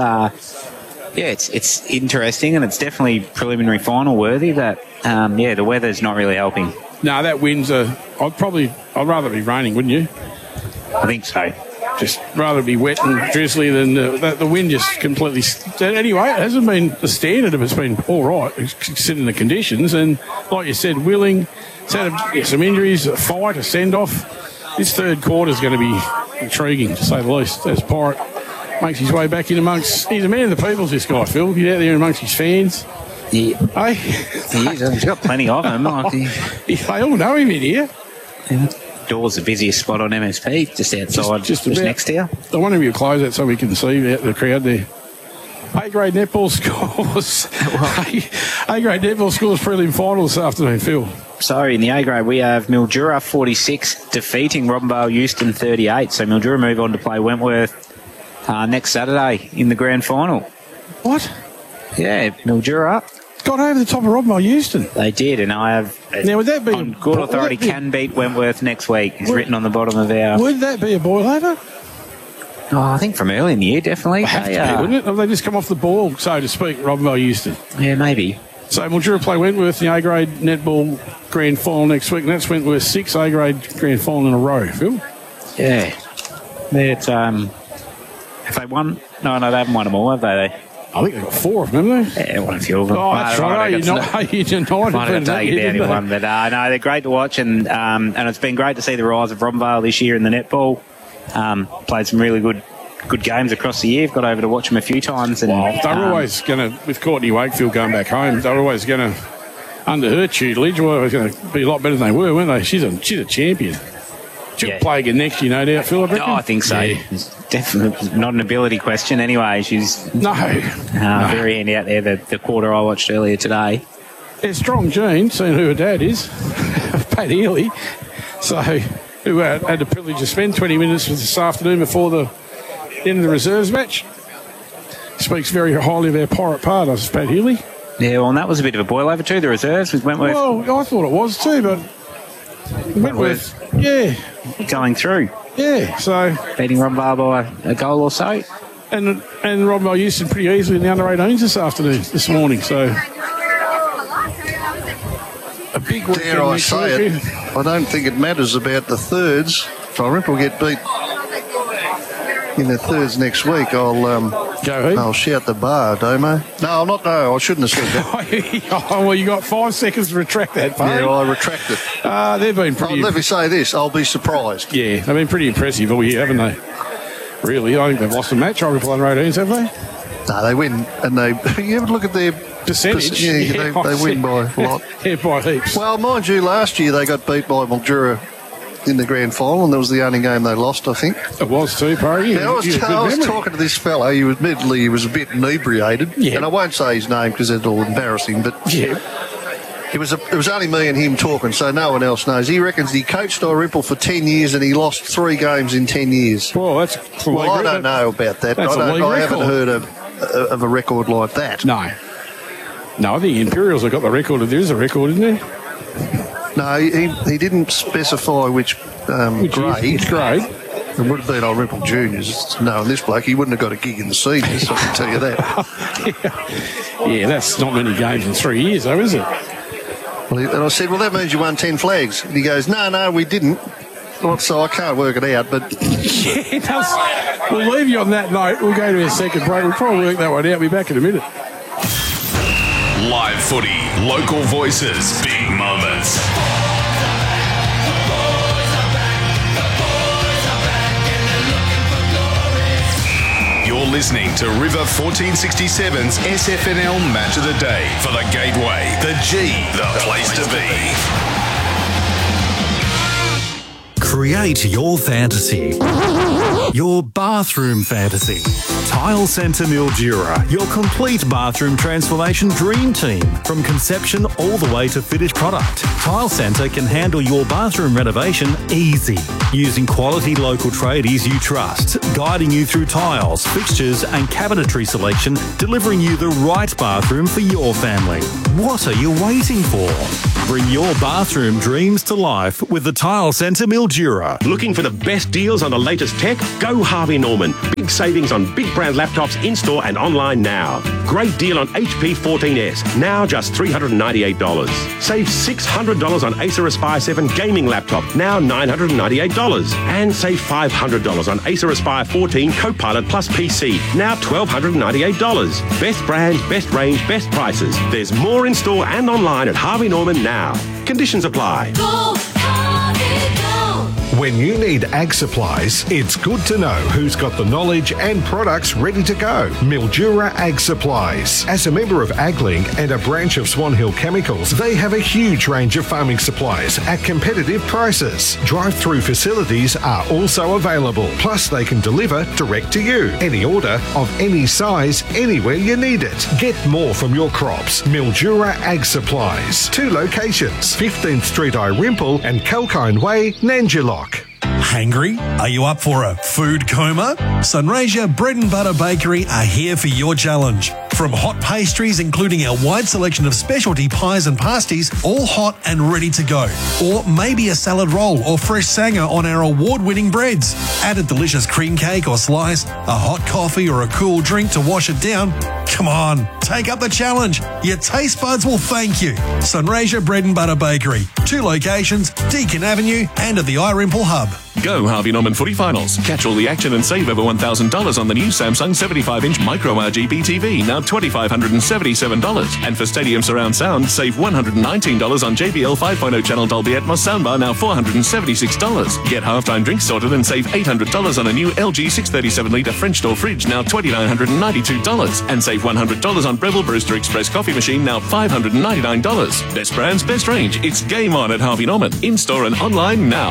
it's interesting, and it's definitely preliminary final worthy. That the weather's not really helping. No, that wind's I'd rather be raining, wouldn't you? I think so. Just rather be wet and drizzly than the wind just completely... Anyway, it hasn't been the standard of it's been all right, considering the conditions. And like you said, willing, it's had some injuries, a fight, a send-off. This third quarter is going to be intriguing, to say the least, as Pirate makes his way back in amongst... He's a man of the peoples, this guy, Phil. He's out there amongst his fans. Yeah. Hey? He is. He's got plenty of them. They all know him in here. Yeah. Door's the busiest spot on MSP, just outside, just next to you. I wonder if you close that so we can see the crowd there. A-grade netball scores. A-grade netball scores prelim final this afternoon, Phil. So in the A-grade we have Mildura 46 defeating Robinvale Euston 38. So Mildura move on to play Wentworth next Saturday in the grand final. What? Yeah, Mildura got over the top of Robinvale Euston. They did, and I have now would that be on good authority can beat Wentworth next week. It's written on the bottom of our. Would that be a boil over? Oh, I think from early in the year, definitely. Have to be, wouldn't it? Have they just come off the ball, so to speak, Robinvale Euston? Yeah, maybe. So Mildura play Wentworth in the A-grade netball grand final next week, and that's Wentworth's 6th A-grade grand final in a row, Phil. Yeah. It's have they won? No, they haven't won them all, have they? I think they've got 4 of them, haven't they? Yeah, won a few of them. Oh, that's right. You're not might have taken down in one, but no, they're great to watch, and it's been great to see the rise of Robinvale this year in the netball. Played some really good games across the year. Got over to watch them a few times. And they're always going to, with Courtney Wakefield going back home, they're always going to, under her tutelage, were going to be a lot better than they were, weren't they? She's a champion. She'll play again next year, no doubt, Phil. I think so. Yeah. It's definitely not an ability question anyway. She's very handy out there, the quarter I watched earlier today. Yeah, strong Jean, seeing who her dad is, Pat Healy. So, who had the privilege to spend 20 minutes with this afternoon before the end of the reserves match. Speaks very highly of our Pirate part, does Pat Healy. Yeah, well, and that was a bit of a boil over too, the reserves with Wentworth. Well, I thought it was too, but Wentworth, going through. Yeah, so beating Robinvale by a goal or so. And Robinvale Euston pretty easily in the under-18s this morning, so a big weekend. Dare I say it, I don't think it matters about the thirds. If Dalrymple get beat in the thirds next week, I'll shout the bar, Domo. No, I shouldn't have said that. Well, you got 5 seconds to retract that, Barry. Yeah, I retract it. They've been pretty... let me say this, I'll be surprised. Yeah, they've been pretty impressive all year, haven't they? Really, I think they've lost a match, Dalrymple under-18s, have they? No, they win, and you ever look at their percentage? They win by a lot. Yeah, by heaps. Well, mind you, last year they got beat by Mildura in the grand final, and that was the only game they lost, I think. It was too, Barry. I was talking to this fellow. He was a bit inebriated, and I won't say his name because it'll embarrass him. But it was only me and him talking, so no one else knows. He reckons he coached Dalrymple for 10 years and he lost 3 games in 10 years. Well, I don't know about that. I haven't heard of a record like that. No, I think Imperials have got the record. There is a record, isn't there? No, he didn't specify which grade. It would have been Dalrymple Juniors. Knowing this bloke, he wouldn't have got a gig in the seniors, I can tell you that. Yeah, that's not many games in 3 years, though, is it? Well, and I said, well, that means you won 10 flags. And he goes, no, we didn't. Well, so I can't work it out, but... Yeah, it does. We'll leave you on that note. We'll go to our second break. We'll probably work that one out. We'll be back in a minute. Live footy, local voices, big moments. You're listening to River 1467's SFNL Match of the Day for the Gateway, the G, the place to be. Create your fantasy. Your bathroom fantasy. Tile Centre Mildura, your complete bathroom transformation dream team. From conception all the way to finished product, Tile Centre can handle your bathroom renovation easy. Using quality local tradies you trust, guiding you through tiles, fixtures and cabinetry selection, delivering you the right bathroom for your family. What are you waiting for? Bring your bathroom dreams to life with the Tile Centre Mildura. Looking for the best deals on the latest tech? Go Harvey Norman. Big savings on big brand laptops in-store and online now. Great deal on HP 14S, now just $398. Save $600 on Acer Aspire 7 gaming laptop, now $998. And save $500 on Acer Aspire 14 Copilot Plus PC, now $1,298. Best brands, best range, best prices. There's more in store and online at Harvey Norman now. Conditions apply. Go, Harvey, go. When you need ag supplies, it's good to know who's got the knowledge and products ready to go. Mildura Ag Supplies. As a member of AgLink and a branch of Swan Hill Chemicals, they have a huge range of farming supplies at competitive prices. Drive-through facilities are also available. Plus, they can deliver direct to you. Any order of any size, anywhere you need it. Get more from your crops. Mildura Ag Supplies. 2 locations, 15th Street Irimple and Kalkine Way, Nanjilock. Hangry? Are you up for a food coma? Sunraysia Bread and Butter Bakery are here for your challenge. From hot pastries, including our wide selection of specialty pies and pasties, all hot and ready to go. Or maybe a salad roll or fresh sanger on our award-winning breads. Add a delicious cream cake or slice, a hot coffee or a cool drink to wash it down. Come on, take up the challenge. Your taste buds will thank you. Sunraysia Bread and Butter Bakery. 2 locations, Deakin Avenue and at the Irimple Hub. Go Harvey Norman Footy Finals. Catch all the action and save over $1,000 on the new Samsung 75-inch Micro RGB TV, now $2,577. And for Stadium Surround Sound, save $119 on JBL 5.0 channel Dolby Atmos soundbar, now $476. Get halftime drinks sorted and save $800 on a new LG 637-litre French door fridge, now $2,992. And save $100 on Breville Brewster Express coffee machine, now $599. Best brands, best range. It's game on at Harvey Norman. In-store and online now.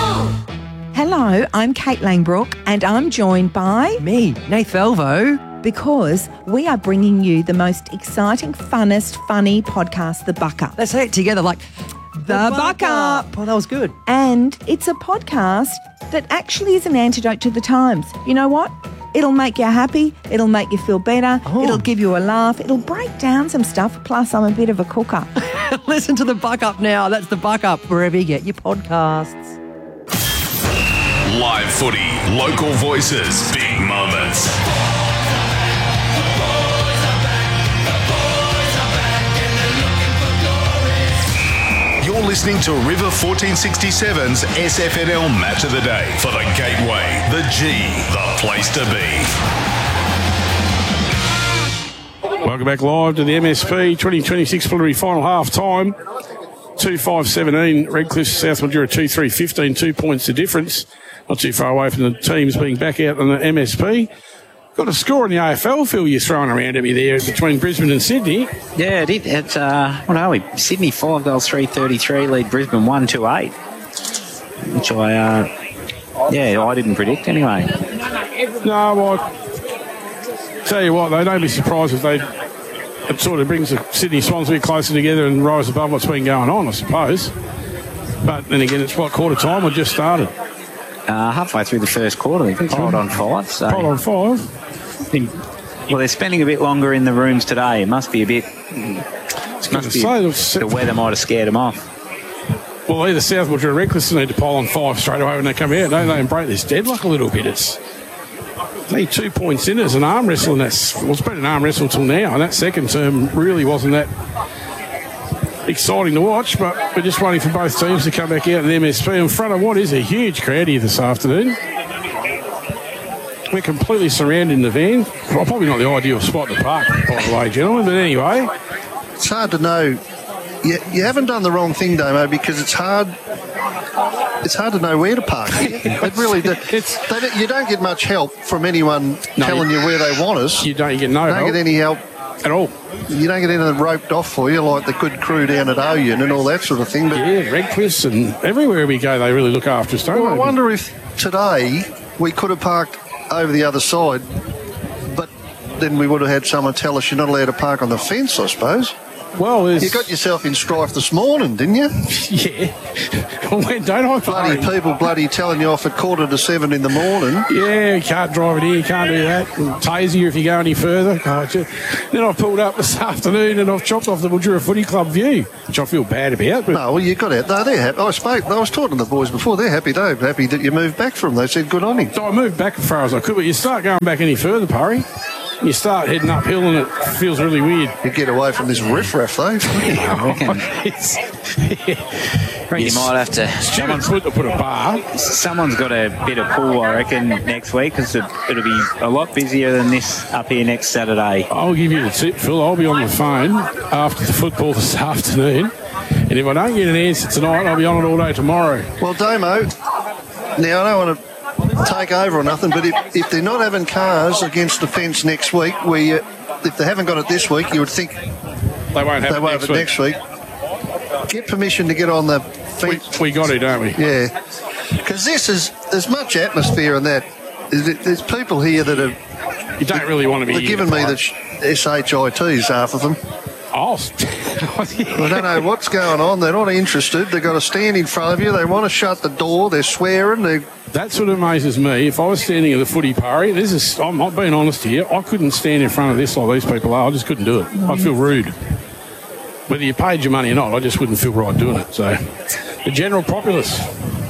Hello, I'm Kate Langbrook and I'm joined by... me, Nath Velvo. Because we are bringing you the most exciting, funnest, funny podcast, The Buck Up. Let's say it together like... The Buck Up. Oh, that was good. And it's a podcast that actually is an antidote to the times. You know what? It'll make you happy. It'll make you feel better. Oh. It'll give you a laugh. It'll break down some stuff. Plus, I'm a bit of a cooker. Listen to The Buck Up now. That's The Buck Up, wherever you get your podcasts. Live footy, local voices, big moments. You're listening to River 1467's SFNL Match of the Day for the Gateway, the G, the place to be. Welcome back live to the MSP 2026 preliminary final half time. 2-5-17, Redcliffe, South Mildura 2-3-15, 2 points the difference. Not too far away from the teams being back out on the MSP. Got a score in the AFL, Phil, you're throwing around at me there between Brisbane and Sydney. Yeah, it is. It's, what are we? Sydney 5 goals, 3-33, lead Brisbane 1-8. Which I didn't predict anyway. No, I tell you what, though, don't be surprised if it sort of brings the Sydney Swans a bit closer together and rise above what's been going on, I suppose. But then again, it's quarter time, we just started. Halfway through the first quarter, they've piled on 5. So. Piled on 5. Well, they're spending a bit longer in the rooms today. It must be a bit... the weather might have scared them off. Well, either South Mildura or Redcliffe need to pile on 5 straight away when they come out, don't they, and break this deadlock a little bit. It's only 2 points in as an arm wrestle, and it's been an arm wrestle till now, and that second term really wasn't that exciting to watch, but we're just waiting for both teams to come back out in the MSP in front of what is a huge crowd here this afternoon. We're completely surrounded in the van. Well, probably not the ideal spot to park, by the way, gentlemen, but anyway. It's hard to know. You haven't done the wrong thing, Damo, because it's hard to know where to park. It really you don't get much help from anyone telling you where they want us. You don't get no help. You don't get any help at all. You don't get anything roped off for you, like the good crew down at Oyen and all that sort of thing. But yeah, Redcliffe and everywhere we go, they really look after us, don't they? I wonder if today we could have parked over the other side, but then we would have had someone tell us you're not allowed to park on the fence, I suppose. Well, you got yourself in strife this morning, didn't you? Yeah. When don't I? Bloody people telling you off at 6:45 in the morning. Yeah, you can't drive it here, you can't do that. We'll tase you if you go any further. Then I pulled up this afternoon and I've chopped off the Mildura Footy Club view, which I feel bad about. But no, well, you got out. No, they're happy. I was talking to the boys before. They're happy. They're happy that you moved back from them. They said good on him. So I moved back as far as I could, but you start going back any further, Purry, you start heading uphill and it feels really weird. You get away from this riff-raff, though. I reckon you might have to. Someone's put a bar. Someone's got a bit of pull, I reckon, next week because it'll be a lot busier than this up here next Saturday. I'll give you the tip, Phil. I'll be on the phone after the football this afternoon, and if I don't get an answer tonight, I'll be on it all day tomorrow. Well, Damo, now I don't want to take over or nothing, but if they're not having cars against the fence next week, if they haven't got it this week, you would think they won't have it next week. Get permission to get on the fence. We got it, don't we? Yeah. Because there's much atmosphere in that. There's people here that are... You don't really want to be... They're giving me the SHITs, half of them. Oh, I don't know what's going on. They're not interested. They've got to stand in front of you. They want to shut the door. They're swearing. That's what amazes me. If I was standing at the footy party, I'm not being honest here, I couldn't stand in front of this like these people are. I just couldn't do it. I'd feel rude. Whether you paid your money or not, I just wouldn't feel right doing it. So, the general populace.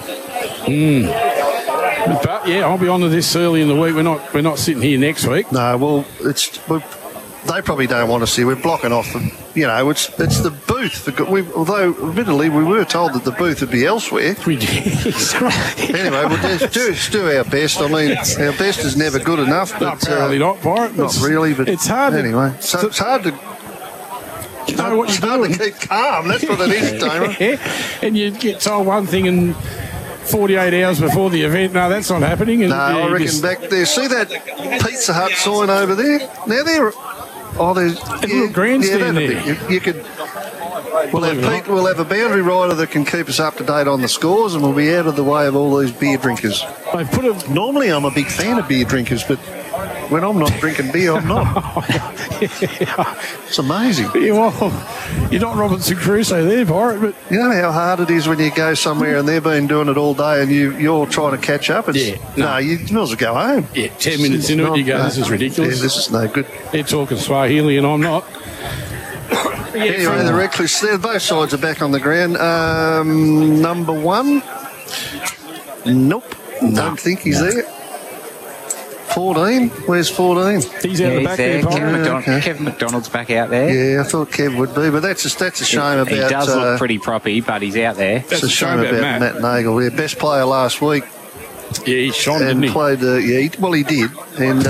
But yeah, I'll be on to this early in the week. We're not sitting here next week. No, well, they probably don't want to see. We're blocking off them. It's the booth. Although, admittedly, we were told that the booth would be elsewhere. We did. Anyway, we'll just do our best. I mean, our best is never good enough. But, apparently not, Byron. Not really, but it's hard. Anyway, so it's hard to... You know what you're doing. To keep calm. That's what it is, Damon. And you get told one thing and 48 hours before the event, no, that's not happening. And, no, I reckon back there. See that Pizza Hut sign over there? Now they're... Oh, there's a little grandstand there. You could... We'll have a boundary rider that can keep us up to date on the scores, and we'll be out of the way of all these beer drinkers. Normally I'm a big fan of beer drinkers, but when I'm not drinking beer, I'm not. It's amazing. Yeah, well, you're not Robinson Crusoe there, Byron, but... You know how hard it is when you go somewhere and they've been doing it all day and you're trying to catch up? You might as well go home. Yeah, 10 minutes into it, you go, this is ridiculous. Yeah, this is no good. They're talking Swahili and I'm not. Anyway, the Reckless, both sides are back on the ground. Number one? Nope. Don't think he's there. 14? Where's 14? He's out the back there. Kevin McDonald's back out there. Yeah, I thought Kev would be, but that's a shame about... He does look pretty proppy, but he's out there. It's a shame about Matt Nagel. Yeah, best player last week. Yeah, he shone, didn't he? Played, he did. And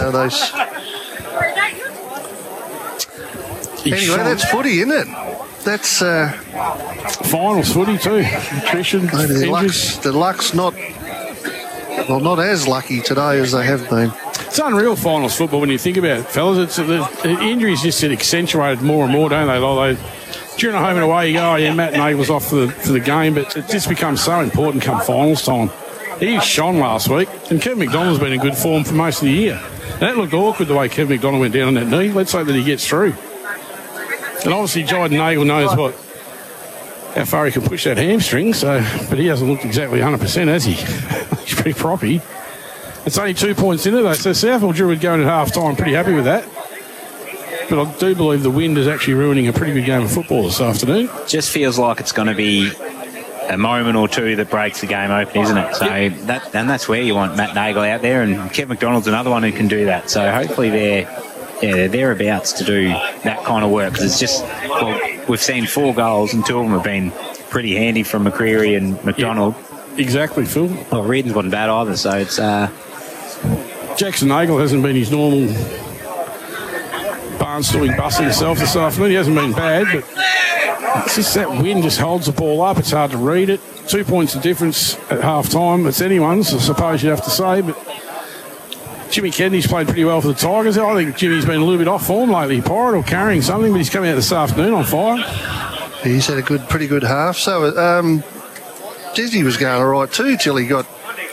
anyway, that's footy, isn't it? That's... finals footy too. Nutrition. The Luck's not as lucky today as they have been. It's unreal finals football when you think about it, fellas. The injuries just get accentuated more and more, don't they? During a home and away, you go, Matt Nagel's off for the game, but it just becomes so important come finals time. He shone last week, and Kevin McDonald's been in good form for most of the year. And that looked awkward the way Kevin McDonald went down on that knee. Let's hope that he gets through. And obviously, Jyden Nagel knows how far he can push that hamstring, but he hasn't looked exactly 100%, has he? He's pretty proppy. It's only 2 points in it, though, so South Mildura would go in at half-time. Pretty happy with that. But I do believe the wind is actually ruining a pretty good game of football this afternoon. Just feels like it's going to be a moment or two that breaks the game open, isn't it? So that's where you want Matt Nagel out there, and Kev McDonald's another one who can do that. So hopefully they're thereabouts to do that kind of work. Because it's just, we've seen 4 goals and 2 of them have been pretty handy from McCreary and McDonald. Yeah, exactly, Phil. Well, Reardon's wasn't bad either, so it's... Jackson Nagel hasn't been his normal barnstorming bus himself this afternoon. He hasn't been bad, but it's just that wind just holds the ball up. It's hard to read it. 2 points of difference at half-time. It's anyone's, I suppose you'd have to say, but Jimmy Kennedy's played pretty well for the Tigers. I think Jimmy's been a little bit off form lately, Pirate, or carrying something, but he's coming out this afternoon on fire. He's had a pretty good half. So Disney was going all right too till he got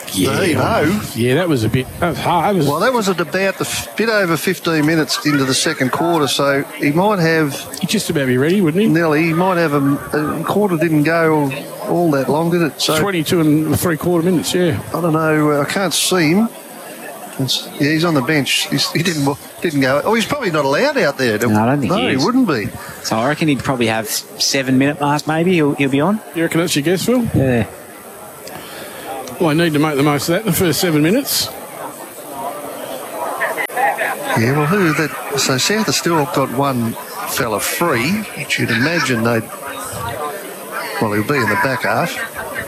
heave-ho. Yeah, that was hard. Well, that was at about bit over 15 minutes into the second quarter, so he might have... He'd just about be ready, wouldn't he? Nearly. He might have a quarter didn't go all that long, did it? So 22 and 3/4 minutes, yeah. I don't know. I can't see him. Yeah, he's on the bench. He didn't go. Oh, he's probably not allowed out there. No, I don't think he is. He wouldn't be. So I reckon he'd probably have 7-minute mark maybe he'll be on. You reckon that's your guess, Phil? Yeah. Well, I need to make the most of that in the first 7 minutes. Yeah, well, so South has still got one fella free, which you'd imagine he'll be in the back half.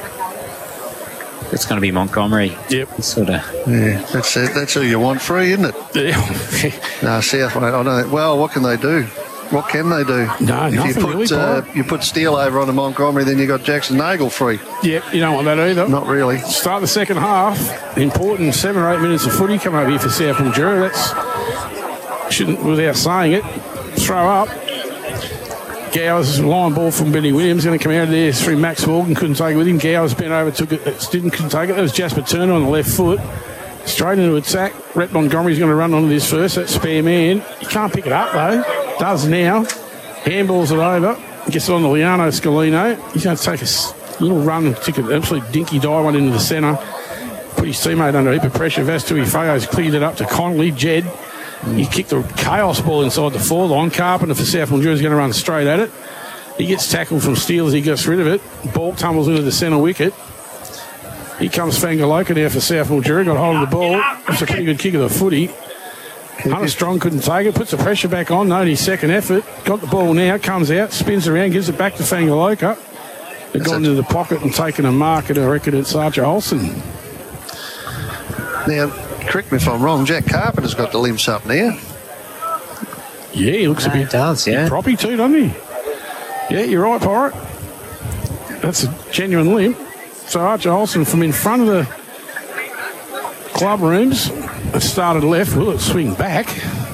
It's going to be Montgomery. Yep. Sort of. Yeah, that's who you want free, isn't it? Yeah. No, South, I don't know. Well, what can they do? What can they do? No, if nothing you put Steele over onto Montgomery, then you got Jackson Nagle free. Yep, you don't want that either. Not really. Start the second half. Important 7 or 8 minutes of footy come over here for South Mildura. That's shouldn't, without saying it, throw up. Gowers, line ball from Benny Williams, going to come out of there through Max Morgan, couldn't take it with him. Gowers bent over, couldn't take it. That was Jasper Turner on the left foot. Straight into attack. Rhett Montgomery's going to run onto this first. That spare man. You can't pick it up though. Does now. Handballs it over. Gets it on to Liano Scalino. He's going to take a little run and take an absolute dinky dive one into the centre. Put his teammate under a heap of pressure. Vastui Fayo's cleared it up to Connolly. Jed. He kicked the chaos ball inside the 4 line. Carpenter for South Mildura is going to run straight at it. He gets tackled from Steele as he gets rid of it. Ball tumbles into the centre wicket. Here comes Fangaloka now for South Mildura. Got hold of the ball. That's a pretty good kick of the footy. Hunter Strong couldn't take it. Puts the pressure back on. No, his second effort. Got the ball now. Comes out. Spins around. Gives it back to Fangaloka. They've gone into the pocket and taken a mark at, I reckon, it's Archer Olsen. Now, correct me if I'm wrong, Jack Carpenter's got the limps up now. Yeah, he looks a bit proppy too, doesn't he? Yeah, you're right, Pirate. That's a genuine limp. So Archer Olsen from in front of the club rooms has started left. Will it swing back?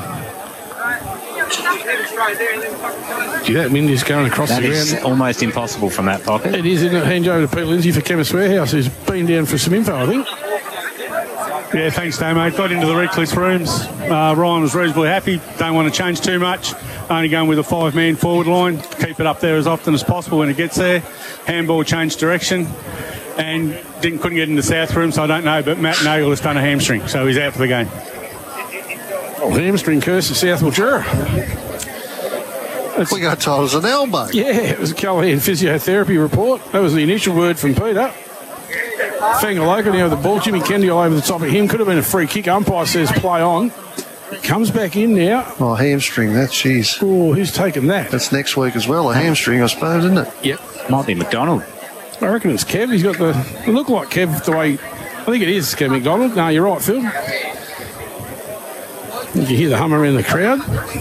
See, that wind is going across that the is ground. almost impossible from that pocket. It is, isn't it? Hand over to Pete Lindsay for Chemist Warehouse, who's been down for some info, I think. Yeah, thanks, Dave, mate. Got into the Redcliffe rooms. Ryan was reasonably happy. Don't want to change too much. Only going with a 5-man forward line. Keep it up there as often as possible when it gets there. Handball changed direction. And couldn't get into the south room, so I don't know. But Matt Nagle has done a hamstring, so he's out for the game. Oh, hamstring curse at South Mildura. We got told it was an elbow. Yeah, it was a Callahan physiotherapy report. That was the initial word from Peter. Fangaloka now with the ball. Jimmy Kendi all over the top of him. Could have been a free kick. Umpire says play on. Comes back in now. Oh, hamstring. That's jeez. Oh, who's taken that? That's next week as well. A hamstring, I suppose, isn't it? Yep. Might be McDonald. I reckon it's Kev. He's got it look like Kev the way. I think it is Kev McDonald. No, you're right, Phil. You can hear the hum around the crowd.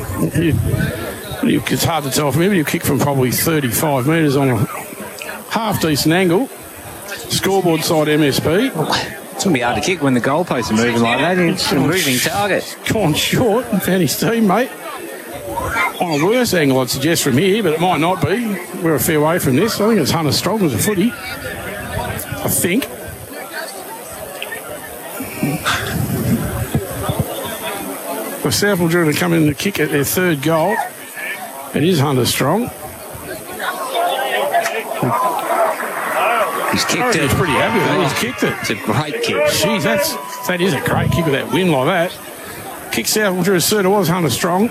It's hard to tell from him, but he'll kick from probably 35 metres on a half-decent angle. Scoreboard side MSP. It's going to be hard to kick when the goalposts are moving like that. It's a moving target. Gone short and found his teammate. On a worse angle, I'd suggest from here, but it might not be. We're a fair way from this. I think it's Hunter Strong as a footy. I think. The South Mildura to come in to kick at their third goal. It is Hunter Strong. He's kicked it. He's pretty happy with that. He's kicked it. It's a great kick. Jeez, that is a great kick with that wind like that. Kick South Mildura's third. It was Hunter Strong.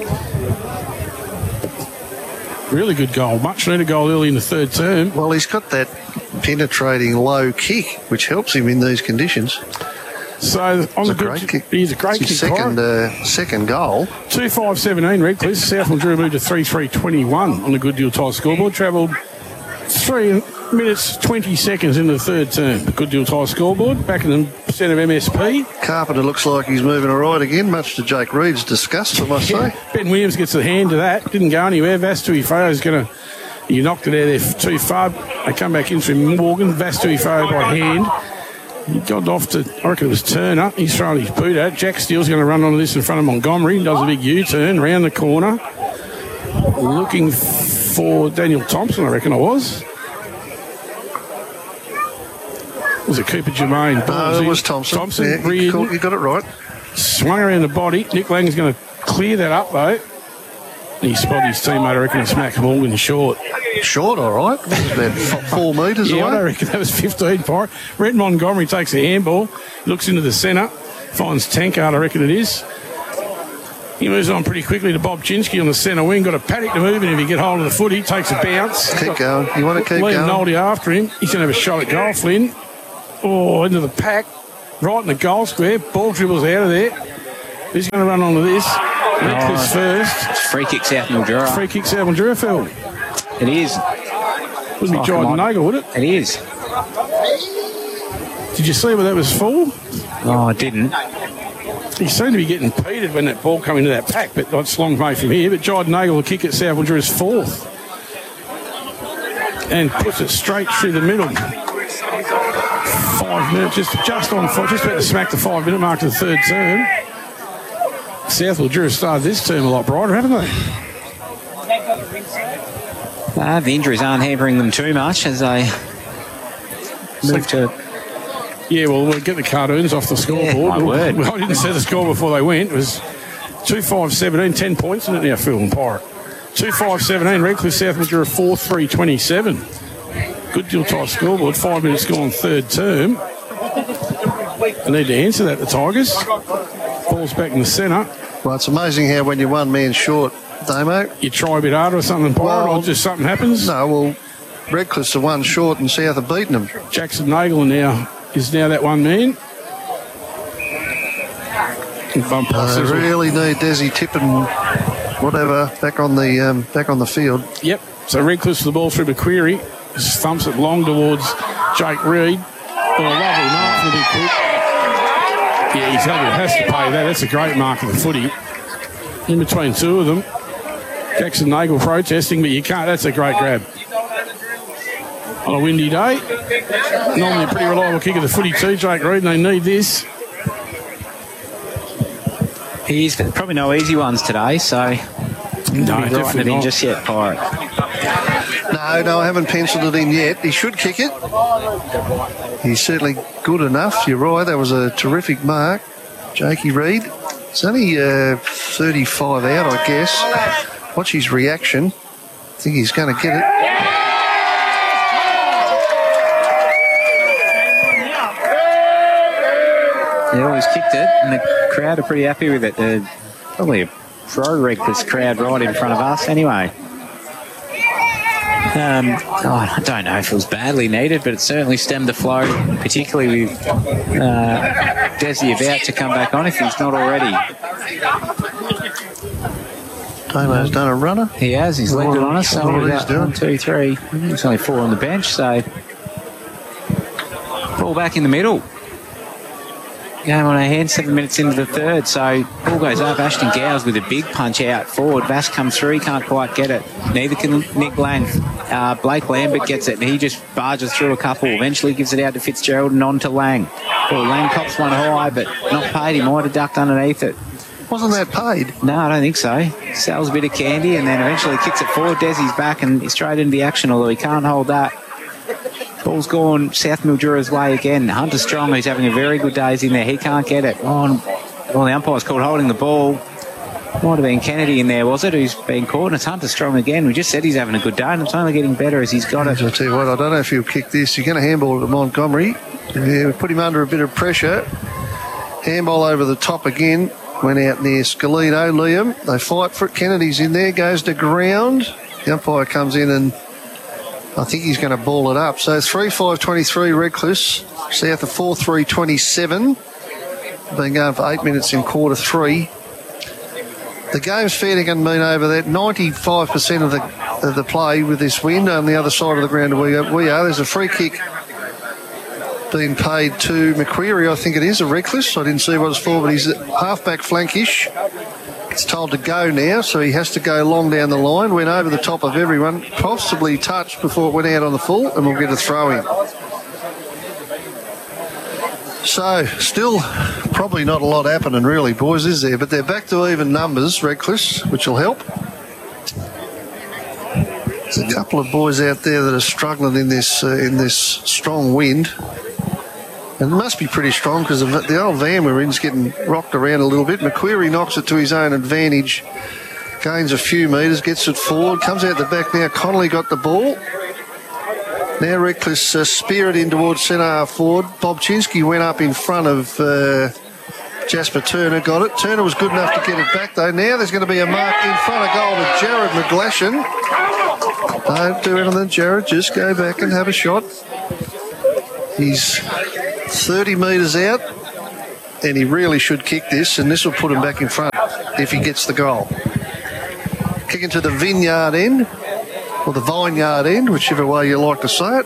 Really good goal. Much needed goal early in the third term. Well, he's got that penetrating low kick, which helps him in these conditions. So on a great kick. He's a great kick. Second goal. 2-5-17 Redcliffe. South Mildura moved to 3-3-21 on the Good Deal Tyre scoreboard. Travelled 3 minutes 20 seconds into the third term. Good Deal Tyre scoreboard. Back in the centre of MSP. Carpenter looks like he's moving all right again, much to Jake Reed's disgust, I must say. Ben Williams gets a hand to that. Didn't go anywhere. Vastui Fayo's going to... He knocked it out there too far. They come back in through Morgan. Vastui Fayo by hand. He got off to, I reckon it was Turner. He's throwing his boot at. Jack Steele's going to run onto this in front of Montgomery. Does a big U-turn round the corner. Looking for Daniel Thompson, I reckon it was. Was it Cooper Germain? No, it was Thompson. Yeah, you got it right. Swung around the body. Nick Lang's going to clear that up, though. He spotted his teammate, I reckon, smack Morgan short. Short, all right. About 4 metres away. I reckon that was 15 for it. Brett Montgomery takes the handball, looks into the centre, finds Tankard, I reckon it is. He moves on pretty quickly to Bob Chinsky on the centre wing. Got a paddock to move, and if he get hold of the foot, he takes a bounce. Keep going. You want to keep Liam going? Noldy after him. He's going to have a shot at goal, Flynn. Oh, into the pack. Right in the goal square. Ball dribbles out of there. Who's going to run onto this? Redcliffe first. Free kick South Mildura. Free kick South Mildura, Phil. It is. Wouldn't be Jordan Nagle, would it? It is. Did you see what that was for? Oh, I didn't. He seemed to be getting peated when that ball came into that pack, but that's long way from here. But Jordan Nagle will kick at South Mildura's fourth. And puts it straight through the middle. 5 minutes, just about to smack the 5 minute mark to the third term. South Mildura started this term a lot brighter, haven't they? The injuries aren't hampering them too much as they move to... Yeah, well, we'll get the cartoons off the scoreboard. Yeah, my word. I didn't see the score before they went. It was 2-5-17, 10 points in it now, Phil and Pirate. 2-5-17, Redcliffe, South Mildura 4-3-27. Good deal tight scoreboard, 5 minutes gone third term. They need to answer that, the Tigers. Ball's back in the centre. Well, it's amazing how when you're one man short, Damo, you try a bit harder or something, Pirate, or just something happens? No, well, Redcliffe's the one short and South have beaten them. Jackson Nagle is now that one man. They really need Desi Tippin, whatever, back on the field. Yep. So Redcliffe's the ball through McQuarrie. Just thumps it long towards Jake Reid. Oh, lovely mark for the big quick. Yeah, he's has to pay that. That's a great mark of the footy. In between two of them. Jackson Nagle protesting, but you can't. That's a great grab. On a windy day. Normally a pretty reliable kick of the footy too, Jake Reid, and they need this. He's probably no easy ones today, so... No, definitely not. not. Just yet, Pirate. No, I haven't penciled it in yet. He should kick it. He's certainly good enough. You're right, that was a terrific mark. Jakey Reid. It's only 35 out, I guess. Watch his reaction. I think he's going to get it. He always kicked it, and the crowd are pretty happy with it. Probably a pro-Redcliffe crowd right in front of us anyway. I don't know if it was badly needed, but it certainly stemmed the flow, particularly with Desi about to come back on if he's not already. Damo's done a runner. He has. He's legged it on us. So what he's about doing. 1, 2, 3. There's only 4 on the bench, so ball back in the middle. Game on our hands, 7 minutes into the third. So ball goes up. Ashton Gowes with a big punch out forward. Vass comes through. He can't quite get it. Neither can Nick Lang. Blake Lambert gets it, and he just barges through a couple. Eventually gives it out to Fitzgerald and on to Lang. Well, Lang cops one high, but not paid. He might have ducked underneath it. Wasn't that paid? No, I don't think so. Sells a bit of candy and then eventually kicks it forward. Desi's back and he's straight into the action, although he can't hold that. Ball's gone South Mildura's way again. Hunter Strong, who's having a very good day, is in there. He can't get it. Well, the umpire's called holding the ball. Might have been Kennedy in there, was it, who's been caught? And it's Hunter Strong again. We just said he's having a good day, and it's only getting better as he's got it. I'll tell you what, I don't know if he'll kick this. You're going to handball it to Montgomery. Yeah, put him under a bit of pressure. Handball over the top again. Went out near Scalino, Liam. They fight for it. Kennedy's in there, goes to ground. The umpire comes in and I think he's going to ball it up. So 3-5-23 Redcliffe. South of 4-3-27. Been going for 8 minutes in quarter 3. The game's fair to mean over that 95% of the play with this wind on the other side of the ground we are. There's a free kick being paid to McQuarrie, I think it is, a Redcliffe. I didn't see what it's for, but he's half-back flankish. It's told to go now, so he has to go long down the line. Went over the top of everyone, possibly touched before it went out on the full, and we'll get a throw-in. So, still probably not a lot happening really, boys, is there? But they're back to even numbers, Redcliffe, which will help. There's a couple of boys out there that are struggling in this strong wind. And it must be pretty strong because the old van we're in is getting rocked around a little bit. McQuarrie knocks it to his own advantage, gains a few metres, gets it forward, comes out the back now. Connolly got the ball. Now Reckless spear it in towards centre half forward. Bob Chinsky went up in front of Jasper Turner, got it. Turner was good enough to get it back though. Now there's going to be a mark in front of goal to Jared McGlashan. Don't do anything, Jared. Just go back and have a shot. He's 30 metres out, and he really should kick this, and this will put him back in front if he gets the goal. Kicking to the vineyard end, or the vineyard end, whichever way you like to say it.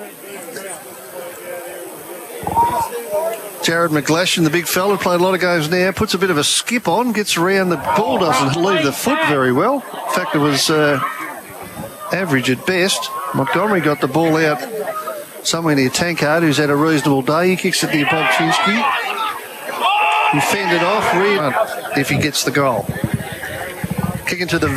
Jared McGlashan, the big fella, played a lot of games now, puts a bit of a skip on, gets around, the ball doesn't leave the foot very well. In fact, it was average at best. Montgomery got the ball out somewhere near Tankard, who's had a reasonable day. He kicks it near Bob Chinsky. He fended off, if he gets the goal. Kicking to the